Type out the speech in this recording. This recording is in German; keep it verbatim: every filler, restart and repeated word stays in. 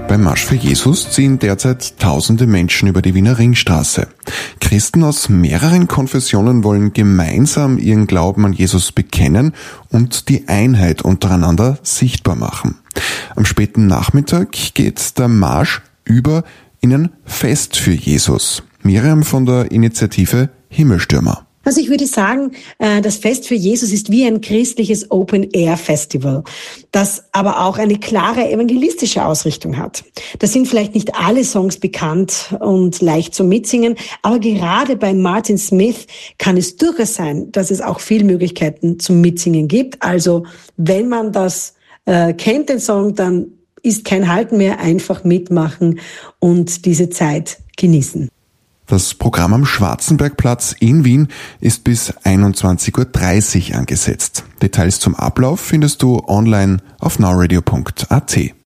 Beim Marsch für Jesus ziehen derzeit tausende Menschen über die Wiener Ringstraße. Christen aus mehreren Konfessionen wollen gemeinsam ihren Glauben an Jesus bekennen und die Einheit untereinander sichtbar machen. Am späten Nachmittag geht der Marsch über in ein Fest für Jesus. Miriam von der Initiative Himmelstürmer. Also ich würde sagen, das Fest für Jesus ist wie ein christliches Open-Air-Festival, das aber auch eine klare evangelistische Ausrichtung hat. Da sind vielleicht nicht alle Songs bekannt und leicht zum Mitsingen, aber gerade bei Martin Smith kann es durchaus sein, dass es auch viele Möglichkeiten zum Mitsingen gibt. Also wenn man das äh, kennt, den Song, dann ist kein Halten mehr, einfach mitmachen und diese Zeit genießen. Das Programm am Schwarzenbergplatz in Wien ist bis einundzwanzig Uhr dreißig angesetzt. Details zum Ablauf findest du online auf nowradio punkt at.